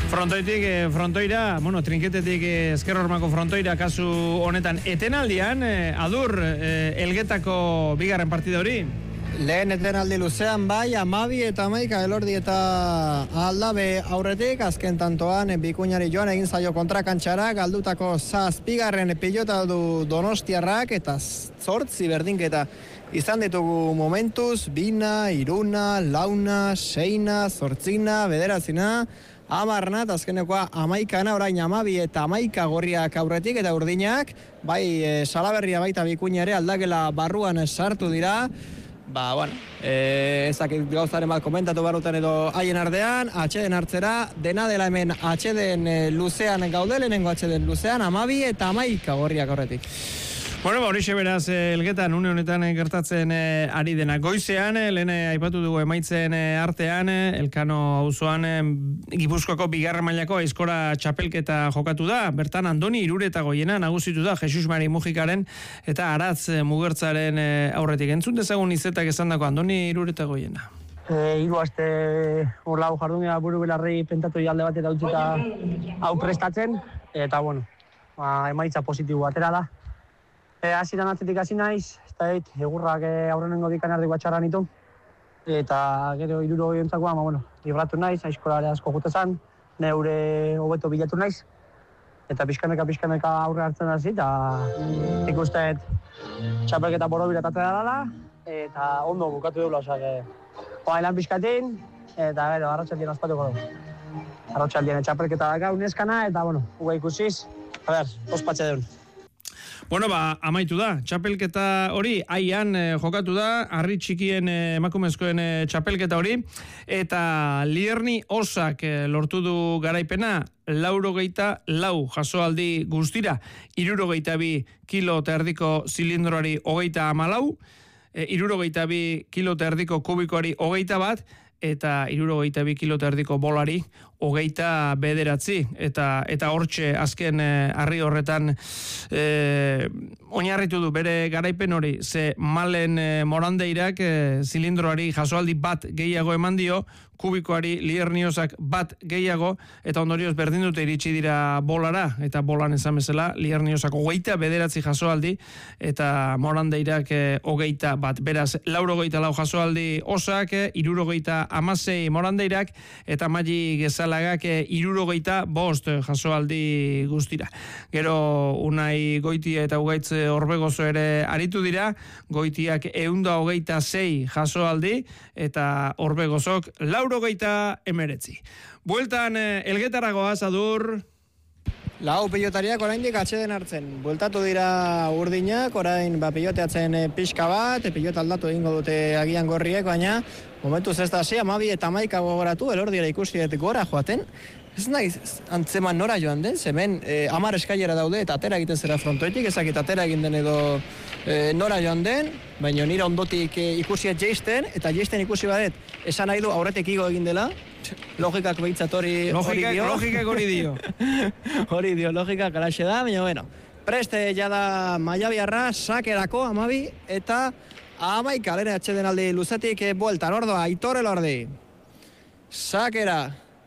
Frontoira, trinketetik Ezkerrormako frontoira kasu honetan etenaldian, adur Elgetako bigarren partida hori? Lehen etenaldi luzean bai, 12 eta 11 Elordi eta Aldabe aurretik, azken tantoan Bikuñari joan egin zaio kontrakantxara, galdutako 7. pilota du Donostiarrak eta 8 berdinketa izan ditugu momentuz, 2, 3, 4, 6, 8, 9, 10, azkenekoa 11, orain 12 eta 11 gorriak aurretik eta urdinak, bai Salaberria baita Bikuña ere aldakela barruan sartu dira. Ezak gauzaren bat komentatu barrutan edo haien ardean, atxeden hartzera, dena dela hemen atxeden luzean gaude, lehenengo atxeden luzean, 12 eta 11 gorriak aurretik. Horixe beraz, Elgetan une honetan gertatzen ari dena. Goizean, lehen aipatu dugu emaitzen artean, Elkano auzoan Gipuzkoako bigarren mailako aizkora txapelketa jokatu da. Bertan Andoni Irureta Goiena nagusitu da Jesus Mari Mujikaren eta Aratz Mugertzaren aurretik. Entzun dezagun izetak esandako Andoni Irureta Goiena. 3 aste horlau jardunea buru belarri pentatu alde bat eta utzita hau prestatzen, eta emaitza positibo atera da. Hasieran atzetik hasi naiz, egurrak aurrenengo dikan erdiko atxarra nitu. Eta gero 60 libratu naiz, aizkolare asko jutezan, neure hobeto bilatu naiz. Eta pixkaneka aurre hartzen hasi, eta ikusteet txapelketa borobiratatea dela, eta ondo bukatu deula, lan pixkatin, eta gero arratsaldien ospatuko dugu. Arratsaldien txapelketa daka uneskana, eta uga ikusiz, ospatxe deun. Amaitu da, txapelketa hori, aian jokatu da, harri txikien emakumezkoen txapelketa hori, eta Lierni Osak lortu du garaipena, 84 jasoaldi guztira, 62 kilo eta erdiko zilindroari 34, 62 kilo eta erdiko kubikoari 21, eta 62 kilo eta erdiko bolari 29, eta hortxe azken harri horretan oinarritu du bere garaipen hori, ze Malen Morandeirak zilindroari jasoaldi bat gehiago eman dio, kubikoari Lierniosak bat gehiago, eta ondorioz berdin dute iritsi dira bolara, eta bolan esan bezala, Lierniosak 29 jasoaldi, eta Morandeirak 21. Beraz, 84 jasoaldi Osak, 76 Morandeirak, eta Magi Gezalagak 75 jasoaldi guztira. Gero Unai Goitia eta Ugaitz Orbegozo ere aritu dira, Goitiak 126 jasoaldi, eta Orbegozok 89. Bueltan Elgetaragoaz, Adur. Lau pilotariak oraindik atxeden hartzen. Bueltatu dira urdinak, orain piloteatzen pixka bat, pilota aldatu egingo dute agian gorriek, baina momentuz ez da hasi, 12 eta 11 gogoratu, Elordiera ikusi dut gora joaten. Ez nahi antzeman nora joan den, zemen 10 eskailera daude eta atera egiten zera frontoetik, ezakit atera egin den edo nora joan den, baina nire ondotik ikusiet jeisten, eta jeisten ikusi badet, esan nahi du aurretik igo egin dela, logikak behintzat hori dio. Logikak hori dio. Hori dio, logikak alaxe da, baina preste jada Maiabiarra, sakerako 12, eta 11 lehen atxeden aldi luzetik bueltan, ordoa, Aitor Elordi. Sakera.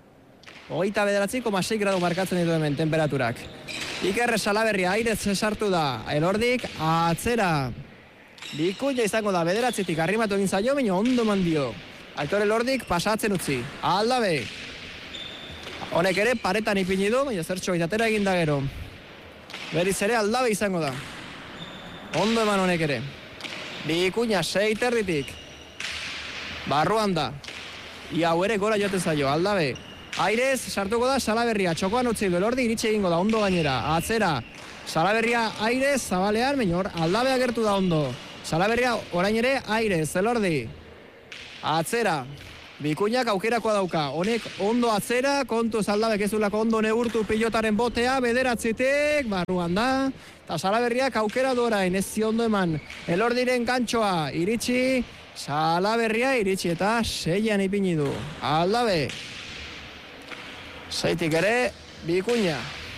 29,6 gradu markatzen ditu hemen temperaturak. Iker Salaberria airez sartu da. Elordik atzera. Bikuña izango da, 9tik arrimatu egin zaio, baina ondo mandio. Aitor Elordik pasatzen utzi. Aldabe. Honek ere paretan ipini du, baina zertxo itatera egin da gero. Beriz ere Aldabe izango da. Ondo eman honek ere. Bikuña 6 terditik. Barruan da. Iau ere gora joaten zaio, Aldabe. Airez, sartuko da Salaberria, txokoan utzi du, Elordi iritsi egingo da, ondo gainera, atzera. Salaberria Airez, zabalean, baina Aldabe agertu da ondo. Salaberria orain ere Airez, Elordi. Atzera. Bikuñak aukerakoa dauka, honek ondo atzera, kontuz Aldabek ezulako ondo neurtu pilotaren botea, 9tik, barruan da. Eta Salaberriak aukera du orain, ez ziondo eman. Elordiren kantxoa, iritsi, Salaberria iritsi eta 6an ipini du. Aldabe. 6tik ere, Bikuña.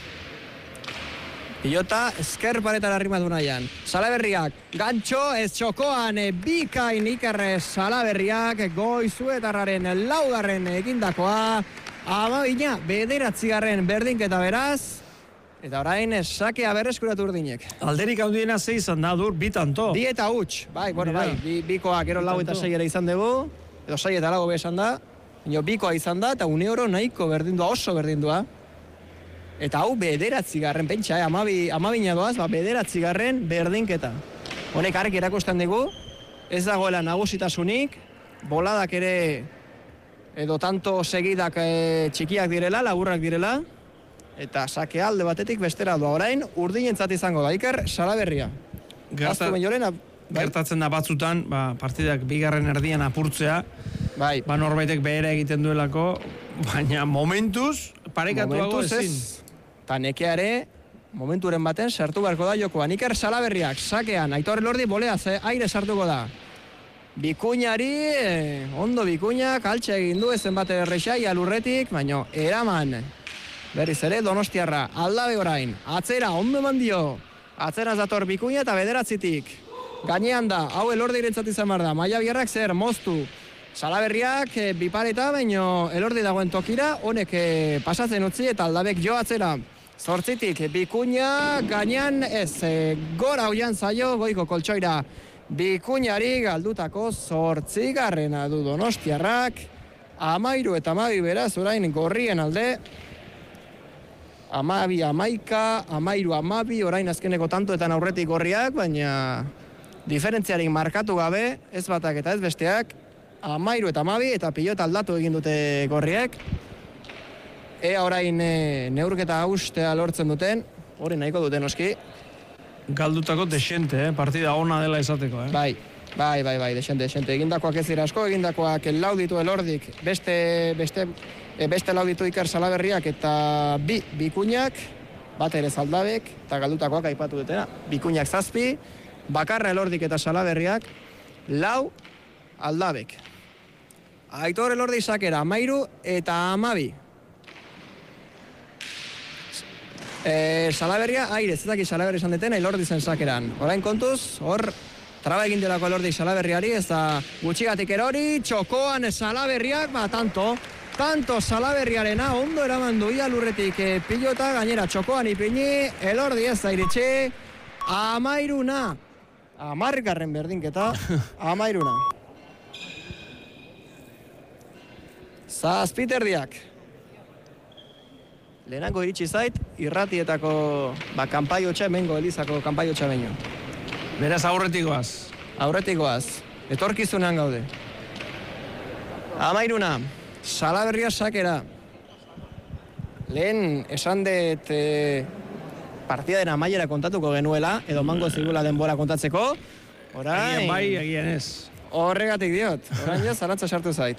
Pilota ezker paretan arrimatu nahian. Salaberriak, gantxo, ez txokoan, bikain Iker Salaberriak, Goizuetarraren laugarren egindakoa. Amabina, 9. berdinketa beraz, eta orain sakea berreskuratu Urdinek. Alderik handiena 6 izan da, dur, 2 tanto. 2 eta huts, bai, bueno, Mira. bai, bikoa gero 4 eta 6 ere izan dugu, edo 6 eta 4 esan da, bikoa izan da, eta Uneoro nahiko berdindua, oso berdindua. Eta hau 9. pentsa, amabina doaz, 9. berdinketa. Honek arek erakusten dugu, ez dagoela nagusitasunik, boladak ere, edo tanto segidak txikiak direla, laburrak direla, eta sake alde batetik bestera doa orain, Urdinentzat izango da, Iker Salaberria. Gertatzen da batzutan, partidak 2. erdian apurtzea, bai. Norbaitek behera egiten duelako, baina momentuz, parekatuago ezin. Eta nekeare, momenturen baten sartu beharko da jokoan. Iker Salaberriak, sakean, Aitor Elordi bolea, aire sartuko da. Bikuñari, ondo Bikuñak, altxe egin du, ezen bate errexai, alurretik, baina eraman. Berriz ere, Donostiarra, Aldabe orain, atzera, ondo eman dio. Atzera zator Bikuña eta 9. Gainean da, hau Elordi irentzat izan behar da, Maia Biarrak zer, moztu. Salaberriak bipareta, baina Elordi dagoen tokira, honek pasatzen utzi eta Aldabek jo atzera. 8. Bikuña, gainean ez, gora hoian zaio, goiko koltsoira. Bikuñari galdutako 8. du Donostiarrak, 13 eta 12 beraz, orain gorrien alde. 12, 11, 13, 12, orain azkeneko tantoetan aurretik gorriak, baina diferentziarik markatu gabe, ez batak eta ez besteak, 13 eta 12 eta pilota aldatu egin dute gorriek. Ea orain neurketa ustea lortzen duten, hori nahiko duten oski. Galdutako desente, partida ona dela esateko. Bai, desente. Egindakoak ez dira asko, egindakoak lauditu Elordik, beste lauditu Iker Salaberriak eta Bikuñak, bat ere Aldabek, eta galdutakoak aipatu dutena. Bikuñak 7, bakarra Elordik eta Salaberriak, 4 Aldabek. Aitor Elordi sakera, 13 eta 12. Salaberria, aire, zetak Salaberri izan detena, Elordi zen sakeran. Orain kontuz, hor, traba egin delako Elordi Salaberriari, ez da gutxigatik erori, txokoan Salaberriak, tanto Salaberriarena, ondo eraman duia lurretik pilota, gainera txokoan ipini, Elordi ez da iritsi, 13. 10. berdinketa, 13. Zazpiterdiak. Lehenango iritsi zait, irratietako kanpaiotxa, mengo elizako kanpaiotxa baino. Beraz aurretikoaz. Aurretikoaz. Etorkizunean gaude. 13. Salaberria sakera. Lehen esan dut partidaren amaiera kontatuko genuela, edo mango zigula denbora kontatzeko. Orain... Agian bai, agian ez. Horregatik diot. Orain ja zarantza sartu zait.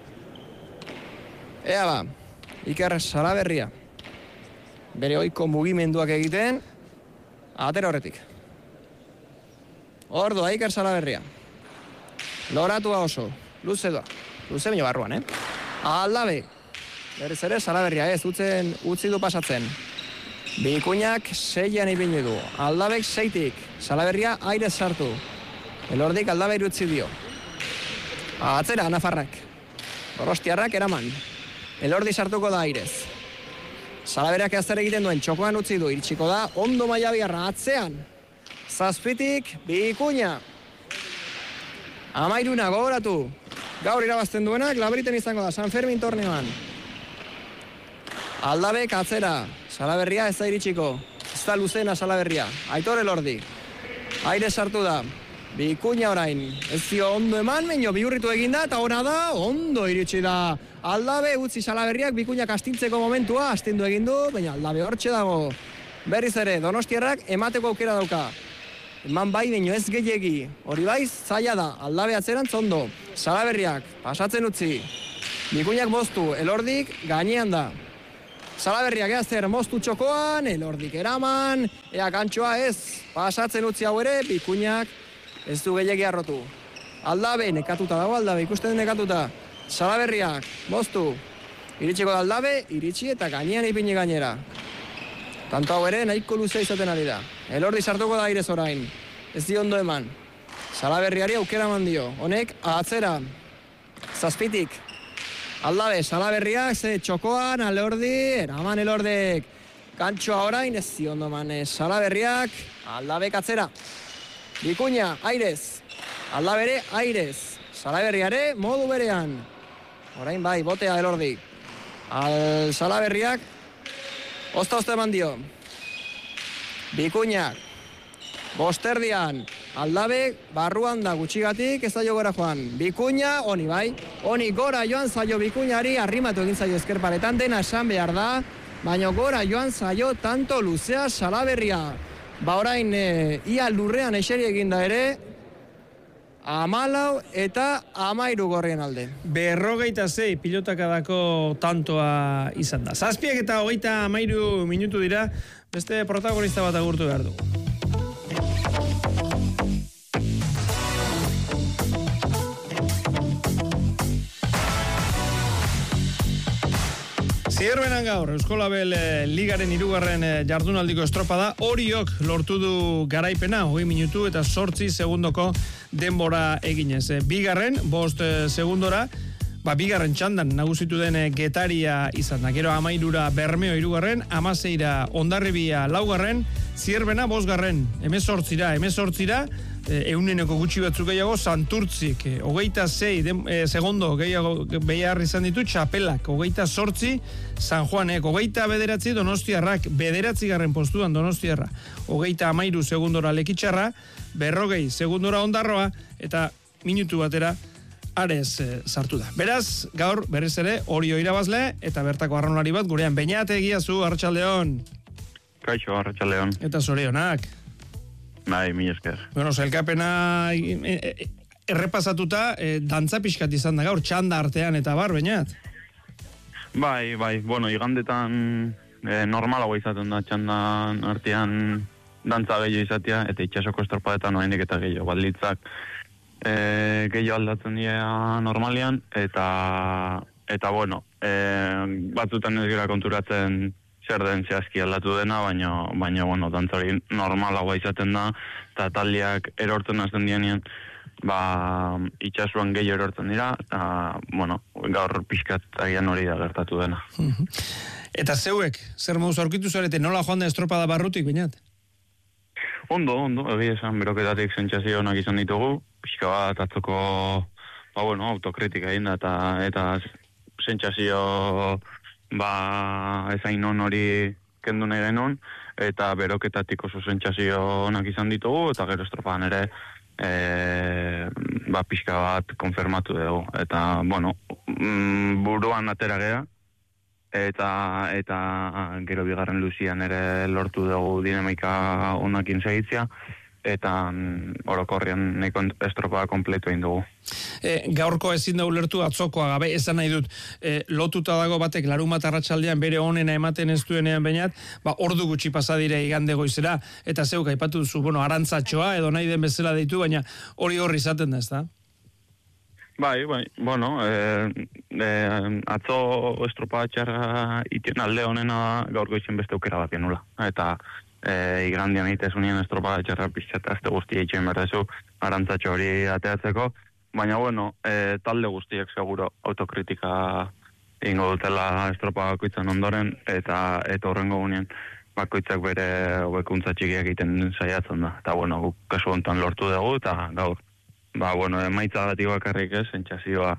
Ea ba, Iker Salaberria. Bere oiko mugimenduak egiten, atera horretik. Ordoa Iker Salaberria. Loratua oso, luze doa. Luze baino barruan, Aldabe. Berriz ere Salaberria ez, utzi du pasatzen. Bikuñak 6an ipini du. Aldabek 6tik. Salaberria aire sartu. Elordik Aldabe utzi dio. Atzera, Nafarrak. Donostiarrak eraman. Elordi sartuko da airez. Salaberriak ezer egiten duen, txokoan utzi du, iritsiko da, ondo Maia Biarra, atzean. 7tik, Bikuña. 13 gogoratu. Gaur irabazten duenak, Labriten izango da, San Fermin torneoan. Aldabek atzera, Salaberria ez da iritsiko. Ez da luzena Salaberria, Aitor Elordi. Aire sartu da, Bikuña orain. Ez dio ondo eman, baino bihurritu eginda, eta ona da, ondo iritsi da. Aldabe utzi Salaberriak Bikuñak astintzeko momentua, astindu egin du, baina Aldabe hortxe dago. Berriz ere, Donostiarrak emateko aukera dauka. Eman bai, baino ez gehiegi. Hori baiz, zaila da, Aldabe atzerantz ondo. Salaberriak, pasatzen utzi. Bikuñak moztu, Elordik gainean da. Salaberriak eazter moztu txokoan, Elordik eraman, ea kantxoa ez, pasatzen utzi hau ere, Bikuñak ez du gehiagi arrotu. Aldabe, nekatuta dago Aldabe, ikusten nekatuta. Salaberriak, moztu, iritsiko da Aldabe, iritsi eta gainean ipini gainera. Tanto hau ere, nahiko luze izaten ari da. Elordi sartuko da airez orain, ez di ondo eman. Salaberriari aukera eman dio, honek atzera, 7tik. Aldabe, Salaberriak, ze txokoan, Elordi, eraman Elordek. Kantxoa orain, ez ziondo mane Salaberriak, Aldabek atzera. Bikuña, Airez. Aldabere, Airez. Salaberriare, modu berean. Orain bai, botea Elordi. Salaberriak, osta eman dio. Bikuñak. Bosterdian, Aldabe, barruan da gutxigatik, ez zaio gora joan. Bikuña, honi bai, honi gora joan zaio Bikuñari, arrimatu egin zaio ezkerparetan, dena esan behar da, baina gora joan zaio tanto luzea Salaberria. Ba orain, ia lurrean eseri eginda ere, 14 eta 13 gorrien alde. 46 pilotakadako tantoa izan da. 7 eta 13 minutu dira, beste protagonista bat agurtu behar du. Zierbenan gaur, Euskolabel Ligaren 3. Jardunaldiko estropada, Oriok lortu du garaipena, 20 minutu eta 8 segundoko denbora eginez. Bigarren, 5 segundora, bigarren txandan nagusitu den Getaria izan da. Gero 13 Bermeo 3, 16 Hondarribia 4, Zierbena 5, 18 euneneko gutxi batzuk gehiago, Santurtzik, 26 segundo gehiago behar izan ditu, Txapelak, 28 San Juanek, 29 Donostiarrak, 9. postuan Donostiarra, 13 segundora Lekitxarra, 40 segundora Ondarroa, eta minutu batera Ares sartu da. Beraz, gaur berriz ere Orio irabazle, eta bertako arraunlari bat gurean Beñat Egiazu, Arratsaldeon. Kaixo, Arratsaldeon. Eta zorionak. Bai, mila esker. Bueno, sailkapena errepasatuta, dantza pixkat izan da gaur, txanda artean eta bar, Beñat? Bai, bueno, igandetan normalagoa izaten da txandan artean dantza gehiago izatea, eta itxasoko estropadetan oraindik eta gehiago baldintzak gehiago aldatzen dira normalian, eta bueno, batzutan ez gira konturatzen zer den zehazki aldatu dena, baina bueno, dantzari normalagoa izaten da, eta taldeak erortzen hasten dianean, itxasuan gehiago erortzen dira, eta bueno, gaur pixkat agian hori da gertatu dena. Eta zeuek, zer moduz aurkitu zarete, nola joan da estropada barrutik, Beñat? Ondo, egia esan, beroketatik sentsazio onak izan ditugu, pixka bat atzoko, autokritika egin da, eta sentsazio ezain on hori kendu nahi genuen, eta beroketatik oso sentsazio onak izan ditugu, eta gero estropadan ere pixka bat konfirmatu dugu. Eta, buruan atera gea, eta gero bigarren luzian ere lortu dugu dinamika onakin segitzea, eta orokorrian neko estropada kompletu egin dugu. Gaurko ezin da ulertu atzokoa gabe, esan nahi dut, lotuta dago batek larunbat arratsaldean bere onena ematen ez duenean Beñat, ordu gutxi pasa dire igande goizera, eta zeuk aipatu duzu, arantzatxoa edo nahi den bezala deitu, baina hori izaten da, ez da? Bai, atzo estropada txarra itien alde honena gaur goizen beste aukera bat genula, eta igrandian egitezunien estropada txarra pixata azte guztia itxen berdezu arantzatxo hori ateatzeko, baina talde guztiak seguro autokritika ingo dutela estropada bakoitzan ondoren, eta horrengo gunean bakoitzak bere hobekuntza txikiak egiten saiatzen da, eta guk kasu honetan lortu dugu, eta gaur emaitza gatik bakarrik ez, sentsazioa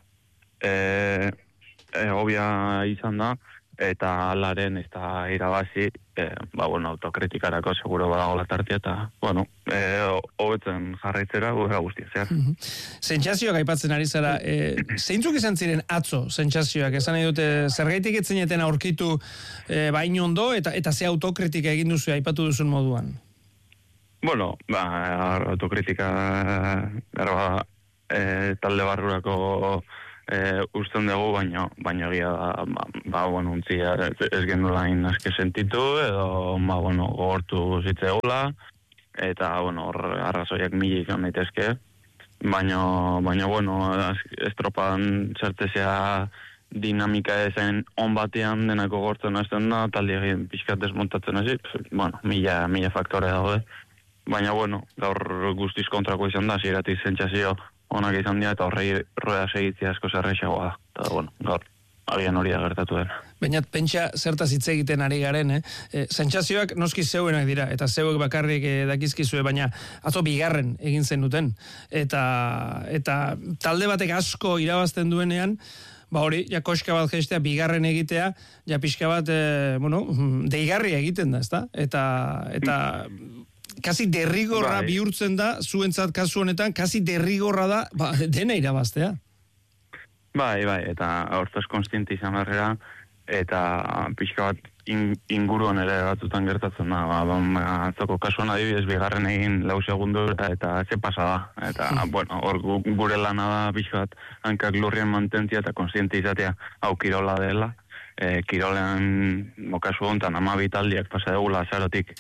obvia izan da, eta alaren ez da irabazi, autokritikarako seguro badago latartia, eta, hobetzen jarraitzera gure guztia, zer. Sentsazioak aipatzen ari zara, zeintzuk izan ziren atzo sentsazioak, esan nahi dute, zergaitik etzineten aurkitu baino ondo, eta ze autokritika egin duzu aipatu duzun moduan? Autokritika talde barrurako usten dugu, baina egia untzia ez genula aske sentitu, edo gogortu zitzegoela, eta arrazoiak mila izan daitezke, baina estropadan zertezea dinamika ezen on batean denako gortzen hasten da, talde egin pixkat desmontatzen hasi, mila faktore daude, baina gaur guztiz kontrako izan da, ziratik sentsazio onak izan dira, eta horrei roda segitzea asko zerrexagoa da, eta gaur agian hori gertatu dena. Baina pentsa zertaz hitz egiten ari garen, sentsazioak noski zeuenak dira, eta zeuek bakarrik dakizkizue, baina atzo bigarren egin zen duten. Eta talde batek asko irabazten duenean, hori, koska bat gestea, bigarren egitea, pixka bat, deigarria egiten da, ezta? Eta kasi derrigorra bihurtzen da, zuentzat kasu honetan, kasi derrigorra da, dena irabaztea. Bai, eta hortaz konstiente izan berrera, eta pixka bat inguruan ere batzutan gertatzen da. Atzoko kasuan adibidez, bigarren egin 4 segundu eta ze pasa da. Eta, hor gure lana da pixka bat hankak lurrien mantentzia eta konstiente izatea hau kirola dela. Kirolean, kasu honetan, 12 taldiak pasa dugula azarotik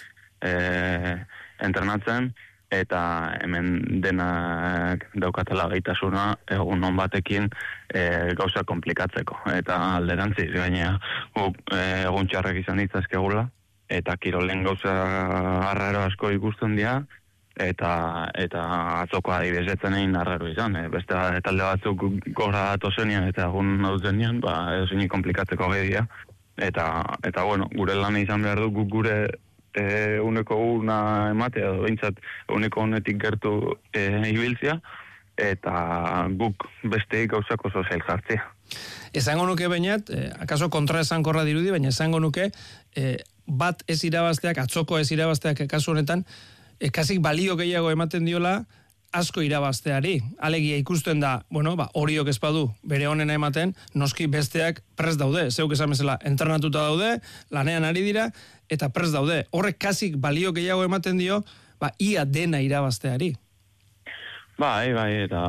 entrenatzen, eta hemen denak daukatela gaitasuna egun on batekin gauza komplikatzeko. Eta alderantziz, gainea egun txarrak izan ditzazkegula, eta kirolen gauza arraro asko ikusten dira, eta atzoko adibezetzen egin arraro izan. Beste talde batzuk gora datozenean eta egun nauzenean, ezin komplikatzeko gehiagia. Eta gure lan izan behar du gure uneko una ematea, edo behintzat uneko honetik gertu ibiltzea, eta guk beste gauzak oso zail jartzea. Esango nuke bainat, akaso kontra esankorra dirudi, baina esango nuke, bat ez irabazteak, atzoko ez irabazteak kasu honetan, kasik balio gehiago ematen diola, asko irabazteari. Alegia ikusten da, horiok ezpadu bere honena ematen, noski besteak prest daude. Zeuk esan bezala, entrenatuta daude, lanean ari dira, eta prest daude. Horrek kasik balio gehiago ematen dio, ia dena irabazteari. Bai, eta,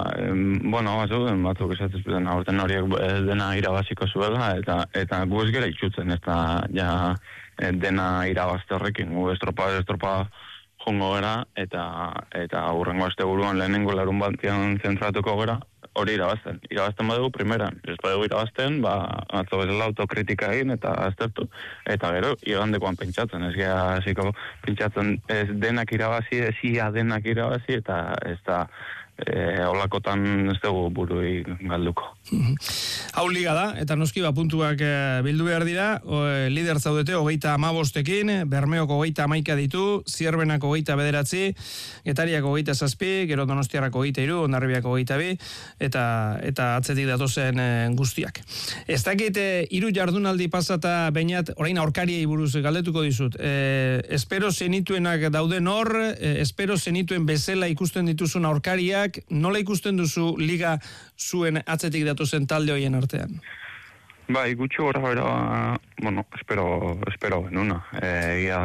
batzuk esatuz beden aurten horiek dena irabaziko zuela, eta gu ez gera itxutzen, ez da dena irabazte horrekin, gu estropa jongo gara, eta hurrengo aste buruan lehenengo larun batian zentratuko gara, hori irabazten badugu primeran, ez badugu irabazten, atzo bezala autokritika egin eta aztertu, eta gero igandekoan pentsatzen, ez gara hasiko pentsatzen ez denak irabazi, ez ia denak irabazi, eta ez da holakotan ez dugu burui galduko. Hau liga da, eta noski puntuak bildu behar dira, lider zaudete 35ekin, Bermeoko 31 ditu, Zierbenak 29, Getariak 27, gero Donostiarrak 23, Hondarribiak 22, eta atzetik datozen guztiak. Ez dakit 3 jardunaldi pasata bainat, orain aurkariei buruz galdetuko dizut. Espero zenituenak dauden hor, espero zenituen bezala ikusten dituzun aurkariak, nola ikusten duzu liga zuen atzetik datozen talde hoien artean? Gutxi gora bera, espero genuna. Egia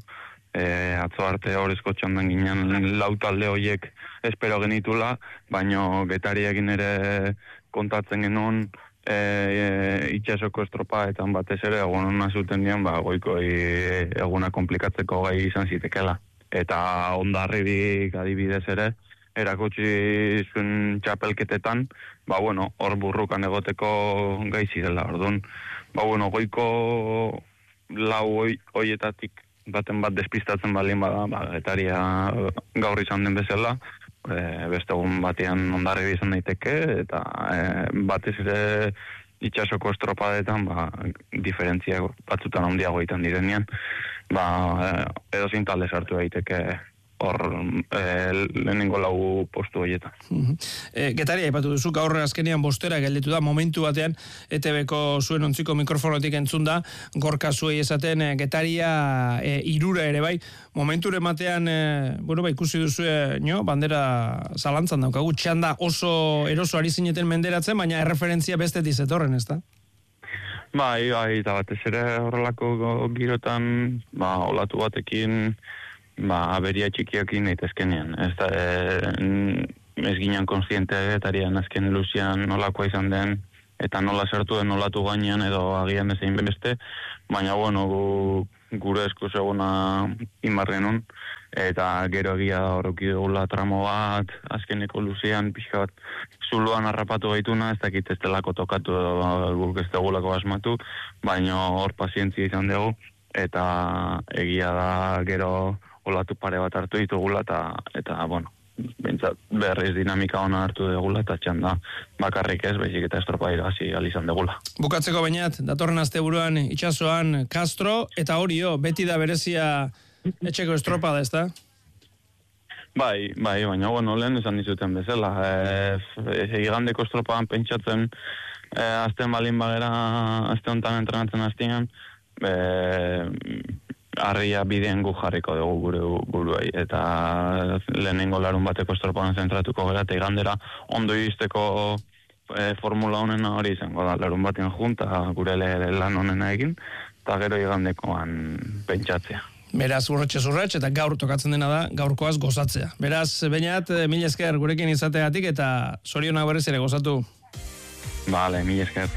atzo arte horrezko txandan ginen lau talde horiek espero genitula, baino Getariakin ere kontatzen genuen itxasoko estropaetan batez ere egun zuten dian, goiko eguna komplikatzeko gai izan zitekela. Eta Hondarribik adibidez ere, erakutsi zuen txapelketetan, hor burrukan egoteko gai zirela, orduan. Goiko lau hoietatik baten bat despistatzen balin bada, Getaria gaur izan den bezala, beste egun batean Hondarribi izan daiteke, eta batez ere itxasoko estropadetan, diferentzia batzutan handiago egiten direnean, edo zein talde sartu daiteke hor lehenengo lau postu horietan. Getaria aipatu duzu, gaur azkenean bostera gelditu da, momentu batean ETV-ko zuen ontziko mikrofonotik entzun da, gorka zuei esaten Getaria 3 ere bai, momenture batean, ikusi duzu bandera zalantzan daukagu, txanda oso eroso ari zineten menderatzen, baina erreferentzia beste dizetorren, ez da? Eta batez ere horrelako girotan, olatu batekin, aberia txikiokin eitezkenean. Ez ginen konstiente Getarian azken luzian nolakoa izan den, eta nola sartu den olatu gainean, edo agian ezein beste, baina gure esku zeguna inbarrenun, eta gero egia horroki dugula tramo bat, azkeneko luzian pixka bat zuluan harrapatu gaituna, ez dakit ez delako tokatu edo guk ez dugulako asmatu, baina hor pazientzia izan dugu, eta egia da gero olatu pare bat hartu ditugula, eta bentsat berriz dinamika ona hartu degula, eta txanda bakarrik ez, baizik eta estropa irabazi izan degula. Bukatzeko bainat, datorren asteburuan itsasoan Castro, eta Orio, beti da berezia etxeko estropada, ezta? Bai, baina lehen esan dizuten bezala. Igandeko estropadan pentsatzen azten balin bagera, azte honetan entrenatzen aztean, harria bideen gu jarriko dugu gure buruei, eta lehenengo larun bateko estropadan zentratuko gara, eta igandera ondo iristeko formula honena hori izango da, larun batean junta gure lan honena egin, eta gero igandekoan pentsatzea. Beraz, urratxe, eta gaur tokatzen dena da, gaurkoaz gozatzea. Beraz, Beñat, mil esker gurekin izategatik, eta zorionak berriz ere gozatu. Vale, mil esker.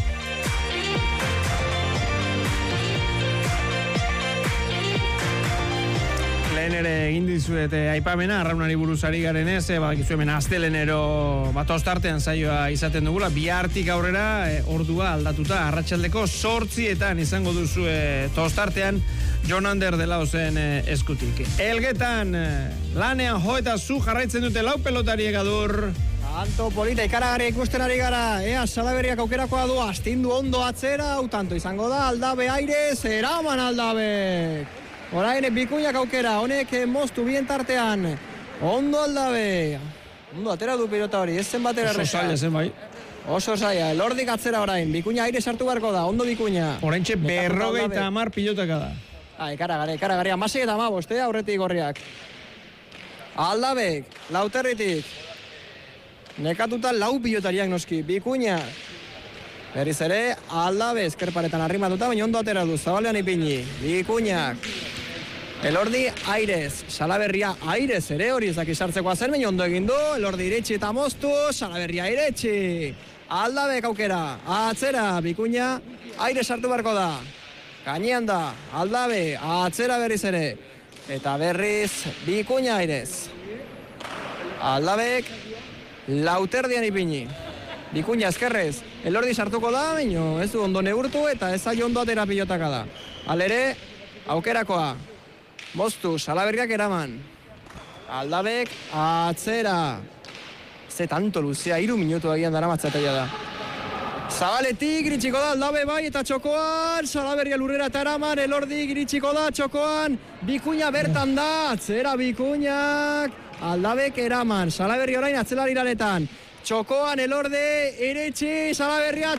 Lehen ere egin dizuet aipamena, arraunari buruzari garen ez, badakizu hemen astelenero tostartean saioa izaten dugula, bihartik aurrera ordua aldatuta, arratsaldeko 8:00 izango duzu tostartean Jon Ander de Laosen eskutik. Elgetan lanean jo eta zu jarraitzen dute lau pelotariek adur. Tanto polita ikaragarri ikusten ari gara, Salaberriak aukerakoa du, astindu ondo atzera, tanto izango da, Aldabe Airez, eraman Aldabe. Orain Bikuñak aukera, honek moztu bien tartean, ondo Aldabe. Ondo atera du pilota hori, ez zen batera erresa. Oso zaila zen bai. Oso zaila, Elordik atzera orain, Bikuña Airez hartu beharko da, ondo Bikuña. Orain txe 50 pilotaka da. Ikaragarri, 16 eta 15, aurretik gorriak. Aldabek, Lauterritik. Nekatuta lau pilotariak noski, Bikuña. Berriz ere, Aldabe eskerparetan arrimatuta, baina ondo atera du, zabalean ipini. Bikuñak. Elordi Airez, Salaberria Airez ere hori ezak izartzekoa zen, baina ondo egin du, Elordi iretsi eta moztu, Salaberria iretsi. Aldabek aukera, atzera, Bikuña, Airez hartu beharko da. Gainean da, Aldabe, atzera berriz ere. Eta berriz, Bikuña Airez. Aldabek, Lauterdian ipini. Bikuña eskerrez, Elordi sartuko da, baina ez du ondo neurtu eta ez aio ondo atera pilotaka da. Alere, aukerakoa. Moztu, Salaberriak eraman. Aldabek, atzera. Ze tanto luzea, 3 minutu agian dara matzatea da. Zabaletik iritsiko da, Aldabe bai eta txokoan, Salaberria lurrera eta eraman, Elordik iritsiko da, txokoan, Bikuña bertan da, atzera Bikuñak, Aldabek eraman, Salaberria orain atzelari lanetan, txokoan Elorde, iritsi, Salaberria,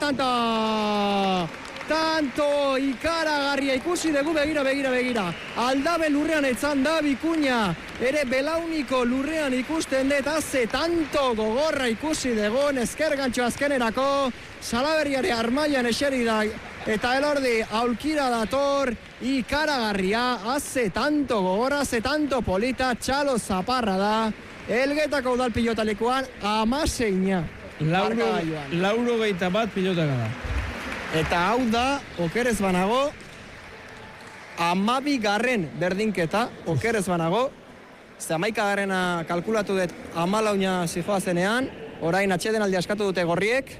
tanto, ikaragarria ikusi dugu, begira. Aldabe lurrean etzan da, Bikuña, ere belauniko lurrean ikusten dut, haze tanto gogorra ikusi dugu, esker gantxo azkenerako, Salaberriare armaian eseri da, eta Elordi aulkira dator, ikaragarria, haze tanto gogorra, haze tanto polita, txalo zaparra da, Elgetako udal pilotalekuan, 16. 81 pilotaka da. Eta hau da, okerez banago, 12. berdinketa, okerez banago, 11. kalkulatu dut 14 zijoa zenean, orain atxeden aldi askatu dute gorriek,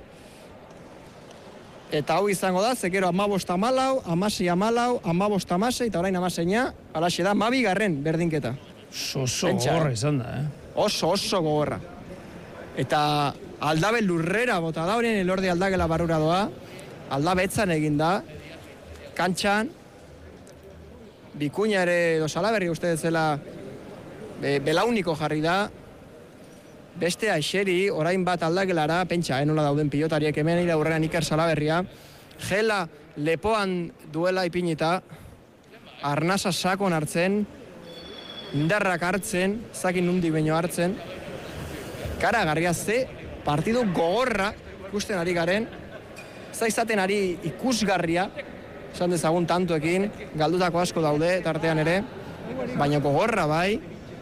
eta hau izango da, zekero 15-14, 16-14, 15-16, eta orain 16, alaxe da, 12. berdinketa. Oso gogorra izan da, Oso gogorra. Eta Aldabe lurrera bota da, horien Elordi aldagela barrura doa, Aldabe etzan egin da, kantxan, Bikuña ere Salaberri uste zela belauniko jarri da, beste aixeri, orain bat aldagelara, pentsa, nola dauden pilotariek hemen ira aurrean Iker Salaberria, gela lepoan duela ipinita, arnasa sakon hartzen, indarrak hartzen, zakin nundi baino hartzen, karagarria ze, partidu gogorra ikusten ari garen, ez da izaten ari ikusgarria, esan dezagun tantoekin, galdutako asko daude, tartean ere, baina gogorra bai,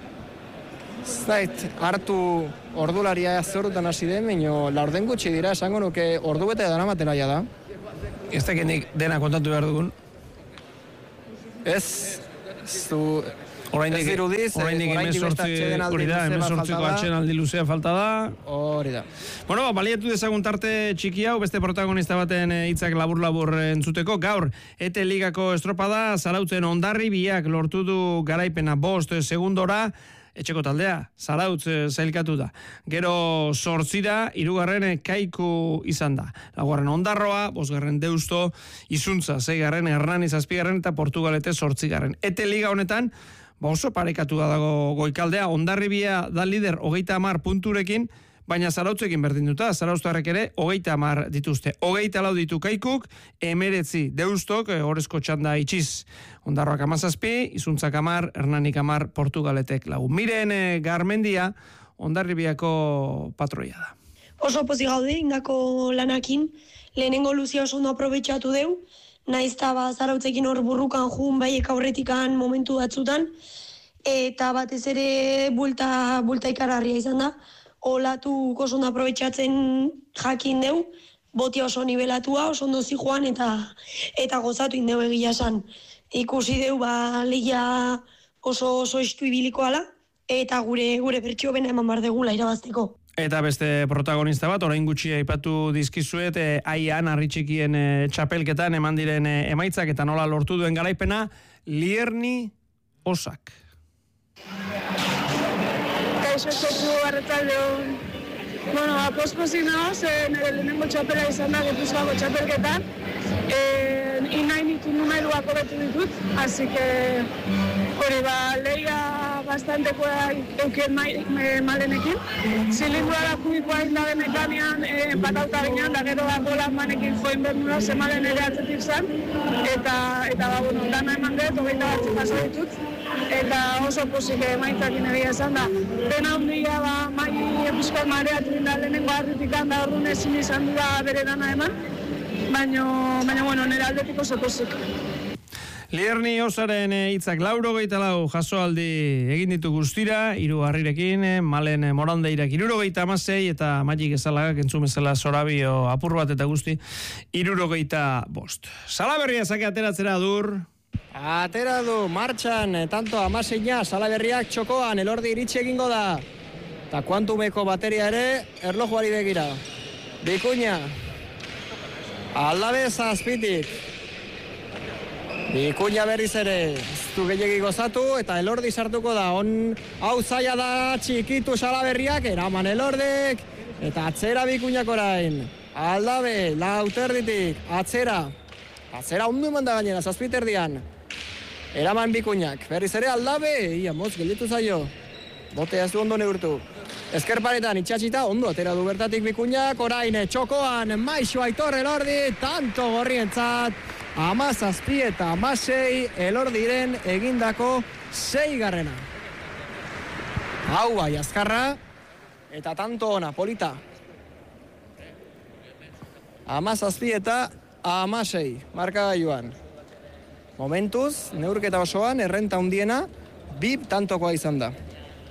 zait hartu ordularia zorrutan hasi den, baina laurden gutxi dira, esango nuke ordu bete dara materaia da. Ez tekenik dena kontatu behar dugun? Ez Oraindik emezortziko atxenaldi luzea falta da. Hori da. Bueno, baliatu dezagun tarte txiki hau, beste protagonista baten hitzak labur-labur entzuteko. Gaur, ETE Ligako estropada, Zarautzen Hondarribiak lortu du garaipena 5 segundora, etxeko taldea, Zarautz zailkatu da. Gero 8 hirugarren Kaiku izan da. 4. Ondarroa, 5. Deusto, Izuntza, 6. Hernani 7. eta Portugalete 8. Ete liga honetan, oso parekatu da dago goikaldea, Hondarribia da lider 30 punturekin, baina Zarautzekin berdinduta, Zarauztarrek ere 30 dituzte. 24 ditu Kaikuk, 19 Deustok, orezko txanda itxiz. Ondarroak 17, Izuntzak 10, Hernanik 10, Portugaletek 4. Miren Garmendia, Hondarribiako patroia da. Oso pozik gaude, indako lanakin, lehenengo luzia oso ondo aprobetxatu deu, naizta Zarautzekin hor burrukan jun baiek aurretikan momentu batzutan, eta batez ere bulta ikararria izan da. Olatu oso ondo aprobetxatzen jakin deu, botia oso nivelatua, oso ondo zijoan eta gozatu indeu egia esan. Ikusi deu lehia oso estu ibiliko ala, eta gure bertxio bena eman bar degula irabazteko. Eta beste protagonista bat, orain gutxi aipatu dizkizuet, aian harritxikien txapelketan eman diren emaitzak eta nola lortu duen garaipena, Lierni Osak. Kaixo txoku arretzaldeon. Bueno, apospozik nago, nire lehenengo txapela izan da Gipuzkoako txapelketan. Inain ditu numeruak hobetu ditut, así que hori lehia bastantekoa eukien malenekin. Zilindua da kubikoa izla denekanean patauta ginean, da gero gola manekin join bernura zemalen ere atzetik zen. Eta dana eman dut, 20 batzuk paso ditut. Eta oso posik maitzakin egia esan da. Dena hundia mai Gipuzkoa mareatu inda lehenengo harritik handa orduan ezin izan dira bere dana eman. Baina bueno, nire aldetik oso posik. Lierni Osaren hitzak 84 jasoaldi egin ditu guztira, 3 harrirekin, Malen Morandeirak 76 eta Magik Ezalagak entzumezela Zorabio apur bat eta guzti 75. Salaberria zake ateratzera dur. Atera du, martxan, tanto Amaseina, Salaberriak txokoan, Elordi iritsi egingo da. Eta kuantumeko bateria ere, erlojuari begira. Bikuña. Aldabe Zazpitik. Bikuña berriz ere, du gehiagi gozatu, eta Elordi sartuko da. Hau zaila da, txikitu Salaberriak, eraman Elordek, eta atzera Bikuñak orain. Aldabe, Lauterditik, atzera ondo eman da gainera, Zazpiterdian. Eraman Bikuñak, berriz ere Aldabe, ia moz, gelditu zaio. Botea ez du ondo neurtu. Ezkerparetan itxatxita, ondo atera du bertatik Bikuñak, orain txokoan, Maixo Aitor Elordi, tanto gorrientzat, 17 eta 16 Elordiren egindako 6. Hau bai, azkarra, eta tanto ona, polita. 17 eta 16, markagailuan. Momentuz, neurketa osoan, errenta hundiena, 2 tantokoa izan da.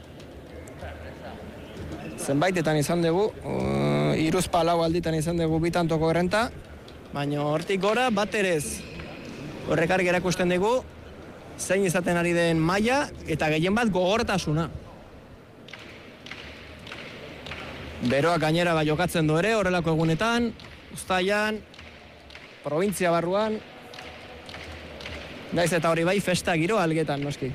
Zenbaitetan izan dugu, 3-4 alditan izan dugu 2 tantoko errenta, baina hortik gora bat erez. Horrek argi erakusten dugu, zein izaten ari den maila eta gehien bat gogortasuna. Beroak gainera jokatzen du ere, horrelako egunetan, Uztailan, provintzia barruan, naiz eta hori bai festa giro algetan, noski.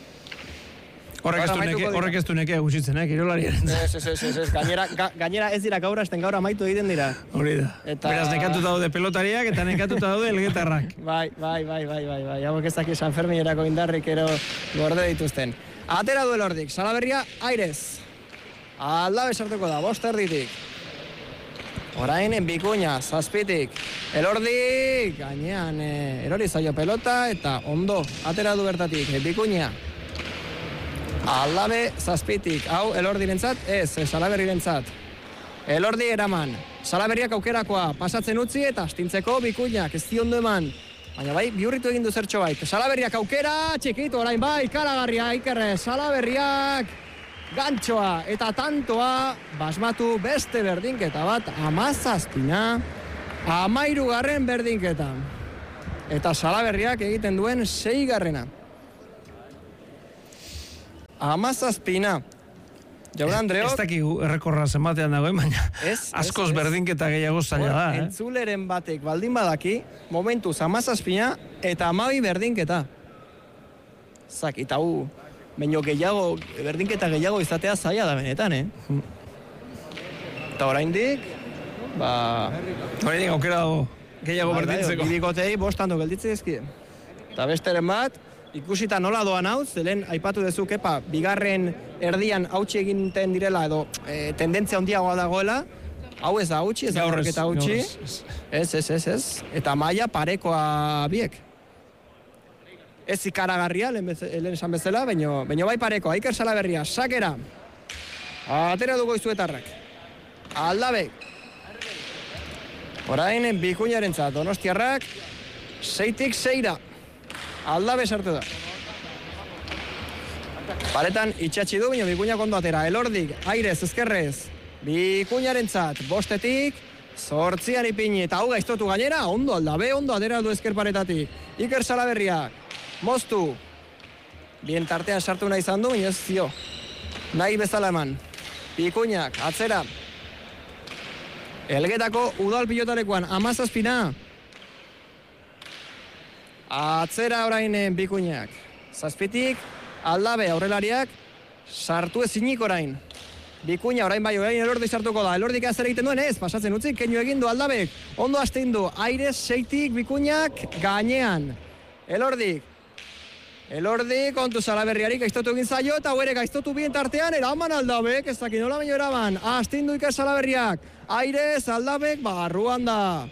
Horrek ez du neke gutxitzen, kirolarien. Ez, gainera ez dira gaur hasten gaur amaitu egiten dira. Hori da. Beraz, nekatuta daude pelotariak eta nekatuta daude elgetarrak. Bai. Hauek ez daki San Ferminerako indarrik ero gorde dituzten. Atera du Elordik, Salaberria, airez. Aldabe sartuko da, 5 erditik. Orain, Bikuña, Zazpitik. Elordik, gainean, erori zaio pelota eta ondo. Atera du bertatik, Bikuña. Aldabe Zazpitik, hau Elordirentzat, ez, Salaberrirentzat. Elordi eraman, Salaberriak aukerakoa, pasatzen utzi eta astintzeko Bikuñak, ez ondo eman. Baina bai, bihurritu egin du zertxo bait. Salaberriak aukera, txikitu orain bai, karagarria, ikerre, Salaberriak, gantxoa eta tantoa, basmatu beste berdinketa bat, 17, 13 berdinketa. Eta Salaberriak egiten duen 6. 17. Jaun Andreok... Ez dakigu errekorra zenbatean dagoen, baina askoz berdinketa gehiago zaila da. Entzuleren batek baldin badaki, momentuz 17 eta 12 berdinketa. Zakit, hau baino gehiago, berdinketa gehiago izatea zaila da benetan, Eta oraindik, oraindik aukera dago gehiago berdintzeko. Bibikotei bostando gelditzen ezkide. Eta besteren bat, ikusita nola doan hau, zelen aipatu dezu, kepa, bigarren erdian hautsi eginten direla, edo tendentzia handiagoa dagoela, hau ez da hautsi, ez da marketa hautsi. Ez. Eta maila parekoa biek. Ez ikaragarria, lehen esan bezala, baino bai parekoa. Iker Salaberria, sakera. Atera dugu izuetarrak. Aldabek. Orain, Bikuñaren zat, Donostiarrak, 6-6. Aldabe sartu da. Paretan itxatxi du, baina Bikuñak ondo atera. Elordik, airez, ezkerrez. Bikuñaren zat, 5 8 ipini. Eta hau gaiztotu gainera, ondo Aldabe, ondo atera du ezker paretatik. Iker Salaberriak, moztu. Bien tartean sartu nahi izan du, baina ez zio. Nahi bezala eman. Bikuñak, atzera. Elgetako udal pilotalekuan, 17. Atzera orain Bikuñak. 7tik, Aldabe aurrelariak, sartu ezinik orain. Bikuña orain bai, orain Elordi sartuko da. Elordik azer egiten duen ez, pasatzen utzik, keinu egin du Aldabek. Ondo hastein du, airez 6tik Bikuñak gainean. Elordik kontu Salaberriari gaiztotu egin zaio, eta huere gaiztotu bien tartean, eraman Aldabek, ez dakit nola baino eraman. Hastein du Iker Salaberriak. Airez Aldabek, barruan da.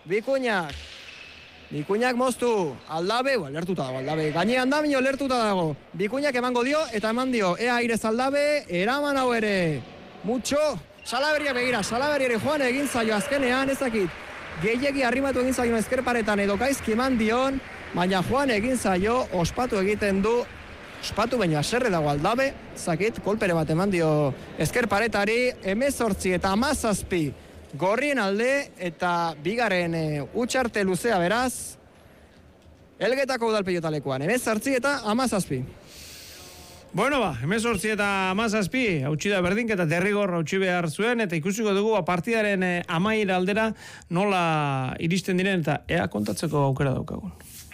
Bikuñak moztu, Aldabe, lertuta dago, Aldabe, gainean da, minio lertuta dago. Bikuñak emango dio, eta eman dio, airez Aldabe, eraman hau ere. Mucho, Salaberria begira, Salaberriari joan egin zaio azkenean, ezakit. Gehiegi arrimatu egin zaio ezkerparetan edo gaizki eman dion, baina joan egin zaio, ospatu egiten du, ospatu baina aserre dago Aldabe, ezakit, kolpere bat eman dio ezkerparetari, 18 eta 17. Gorrien alde eta bigaren utxarte luzea beraz. Elgetako udalpeiotalekuan, 18 eta 17. Bueno 18 eta 17, hautsi da berdinketa derrigor hautsi behar zuen, eta ikusiko dugu partidaren amaiera aldera nola iristen diren, eta ea kontatzeko aukera daukagun.